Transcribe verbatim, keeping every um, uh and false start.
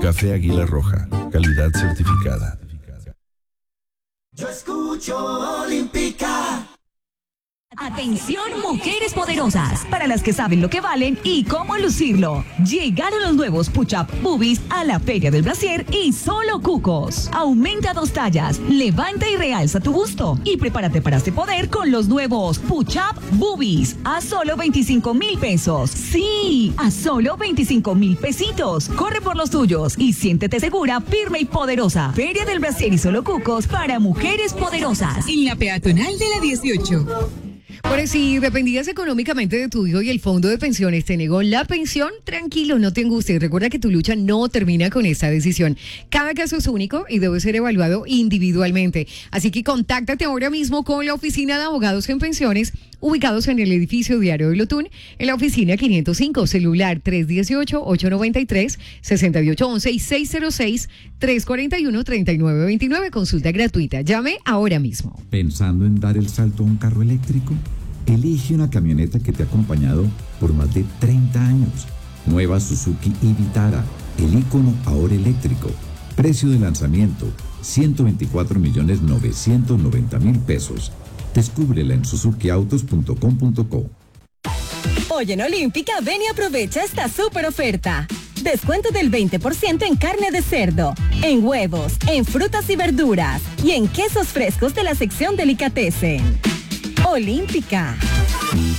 Café Águila Roja, calidad certificada. Yo escucho Olímpica. Atención, mujeres poderosas, para las que saben lo que valen y cómo lucirlo. Llegaron los nuevos Push-Up Boobies a la Feria del Brasier y solo cucos. Aumenta dos tallas, levanta y realza tu busto y prepárate para este poder con los nuevos Push-Up Boobies a solo veinticinco mil pesos. Sí, a solo veinticinco mil pesitos. Corre por los tuyos y siéntete segura, firme y poderosa. Feria del Brasier y solo cucos para mujeres poderosas. En la peatonal de la dieciocho. Bueno, si dependías económicamente de tu hijo y el fondo de pensiones te negó la pensión, tranquilo, no te angusties. Recuerda que tu lucha no termina con esta decisión. Cada caso es único y debe ser evaluado individualmente. Así que contáctate ahora mismo con la Oficina de Abogados en Pensiones, ubicados en el edificio Diario de Lotún, en la oficina quinientos cinco, celular tres uno ocho, ocho nueve tres, seis ocho uno uno y seis cero seis, tres cuatro uno, tres nueve dos nueve. Consulta gratuita. Llame ahora mismo. ¿Pensando en dar el salto a un carro eléctrico? Elige una camioneta que te ha acompañado por más de treinta años. Nueva Suzuki Vitara, el ícono ahora eléctrico. Precio de lanzamiento, ciento veinticuatro millones novecientos noventa mil pesos. Descúbrela en suzuki autos punto com punto co. Hoy en Olímpica, ven y aprovecha esta súper oferta. Descuento del veinte por ciento en carne de cerdo, en huevos, en frutas y verduras y en quesos frescos de la sección Delicatessen. Olímpica.